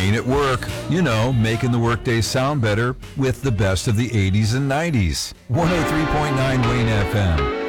Wayne at Work. You know, making the workday sound better with the best of the 80s and 90s. 103.9 Wayne FM.